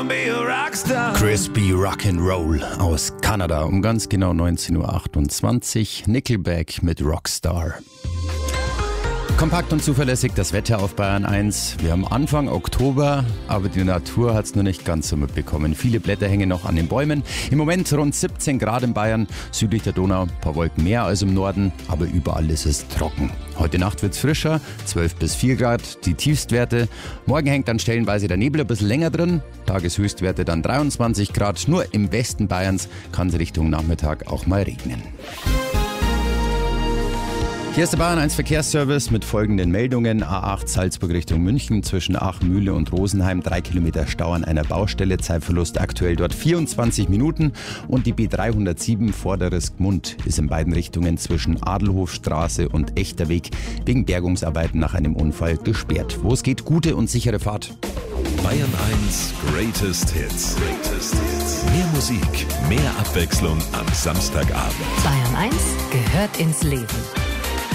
be a rockstar. Crispy Rock'n'Roll aus Kanada um ganz genau 19.28 Uhr. Nickelback mit Rockstar. Kompakt und zuverlässig das Wetter auf Bayern 1. Wir haben Anfang Oktober, aber die Natur hat es noch nicht ganz so mitbekommen. Viele Blätter hängen noch an den Bäumen. Im Moment rund 17 Grad in Bayern, südlich der Donau ein paar Wolken mehr als im Norden, aber überall ist es trocken. Heute Nacht wird es frischer, 12 bis 4 Grad, die Tiefstwerte. Morgen hängt dann stellenweise der Nebel ein bisschen länger drin, Tageshöchstwerte dann 23 Grad. Nur im Westen Bayerns kann es Richtung Nachmittag auch mal regnen. Hier ist der Bayern 1 Verkehrsservice mit folgenden Meldungen. A8 Salzburg Richtung München zwischen Achmühle und Rosenheim. 3 Kilometer Stau an einer Baustelle. Zeitverlust aktuell dort 24 Minuten. Und die B307 Vorderes Gmund ist in beiden Richtungen zwischen Adelhofstraße und Echterweg wegen Bergungsarbeiten nach einem Unfall gesperrt. Wo es geht, gute und sichere Fahrt. Bayern 1 Greatest Hits. Mehr Musik, mehr Abwechslung am Samstagabend. Bayern 1 gehört ins Leben.